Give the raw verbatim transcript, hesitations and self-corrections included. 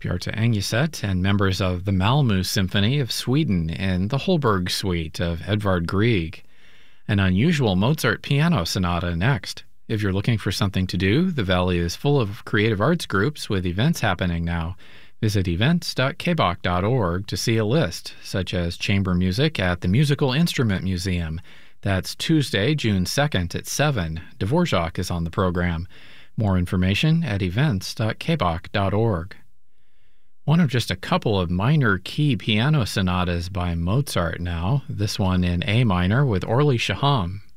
Bjarte Engeset and members of the Malmö Symphony of Sweden and the Holberg Suite of Edvard Grieg. An unusual Mozart piano sonata next. If you're looking for something to do, the Valley is full of creative arts groups with events happening now. Visit events dot k b o c dot org to see a list, such as chamber music at the Musical Instrument Museum. That's Tuesday, June second at seven. Dvorak is on the program. More information at events dot k b o c dot org. One of just a couple of minor key piano sonatas by Mozart now, this one in A minor with Orly Shaham.